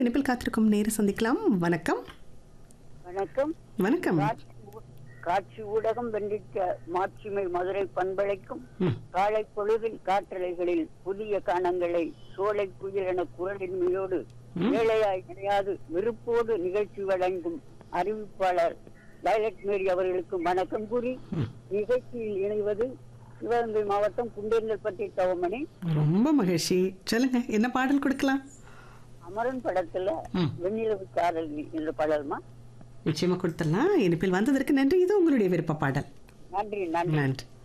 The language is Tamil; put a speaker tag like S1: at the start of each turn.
S1: இணைப்பில் காத்திருக்கும் நேர சந்திக்கலாம். வணக்கம்.
S2: வணக்கம்.
S1: வணக்கம்.
S2: காட்சி ஊடகம் வெண்டிக்க மாட்சிமை மதுரை பண்பழைக்கும் காலை பொழுதில் காற்றலைகளில் புதிய காணங்களை சோலை குயில் என குரலின்மையோடு ஏழையாய் கிடையாது விருப்போடு நிகழ்ச்சி வழங்கும் அறிவிப்பாளர் வயலட் மேரி அவர்களுக்கு வணக்கம் கூறி நிகழ்ச்சியில் இணைவது சிவகங்கை மாவட்டம் குண்டேந்தல்பட்டி தவமணி.
S1: ரொம்ப மகிழ்ச்சி. சொல்லுங்க, என்ன பாடல் கொடுக்கலாம்?
S2: அமரன் படத்துல வெண்ணிலவு காதல் என்ற பாடல்மா.
S1: நிச்சயமா கொடுத்துடலாம். இனிப்பில் வந்ததற்கு நன்றி. இது உங்களுடைய விருப்ப பாடல்.
S2: நன்றி. நன்றி.
S1: நன்றி.